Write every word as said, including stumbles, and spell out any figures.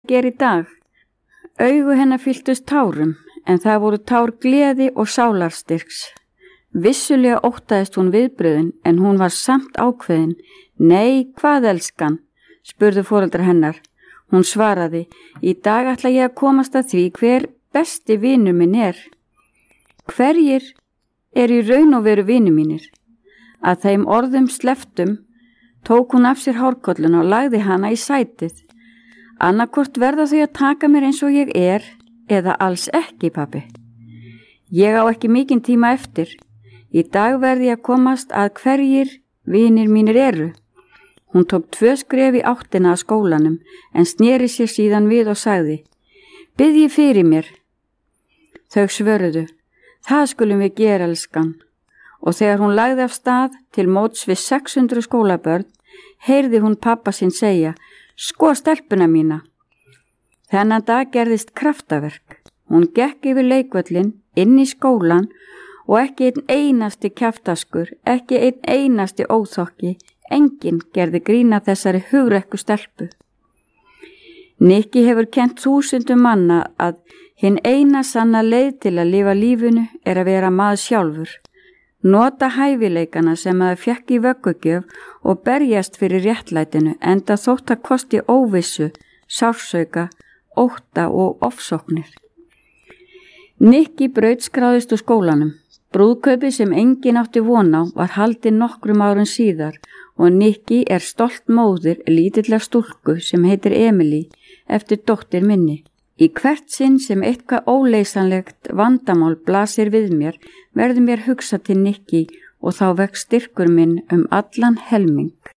gera í dag? Augu hennar fylltust tárum, en það voru tár gleði og sálarstyrks. Vissulega óttaðist hún viðbröðin, en hún var samt ákveðin. Nei, hvað elskan? Spurðu foreldrar hennar. Hún svaraði, í dag ætla ég að komast að því hver besti vinur minn er. Hverjir er í raun og veru vinur mínir? Að þeim orðum sleftum tók hún af sér hárkolluna og lagði hana í sætið. Annarkvort verða þau að taka mér eins og ég er eða alls ekki, pabbi. Ég á ekki mikinn tíma eftir. Í dag verði ég að komast að hverjir vinir mínir eru. Hún tók tvö skref í áttina að skólanum en sneri sér síðan við og sagði, biðji fyrir mér. Þau svöruðu, það skulum við gera, elskan. Og þegar hún lagði af stað til móts við sex hundruð skólabörn, heyrði hún pappa sinn segja, sko stelpuna mína. Þennan dag gerðist kraftaverk. Hún gekk yfir leikvöllin, inn í skólan og ekki einn einasti kjaftaskur, ekki einn einasti óþokki, enginn gerði grína þessari hugrekku stelpu. Nikki hefur kennt þúsundum manna að hinn eina sanna leið til að lifa lífinu er að vera maður sjálfur. Nota hæfileikana sem maður fekk í vöggugjöf og berjast fyrir réttlætinu enda þótt að kosti óvissu, sársauka, ótta og ofsóknir. Nikki braut skráðist úr skólanum. Brúðkaupi sem enginn átti von á var haldið nokkrum árum síðar og Nikki er stolt móðir lítillar stúlku sem heitir Emily eftir dóttir minni. Í hvert sinn sem eitthvað óleysanlegt vandamál blasir við mér verður mér hugsa til Nikki og þá vex styrkur minn um allan helming.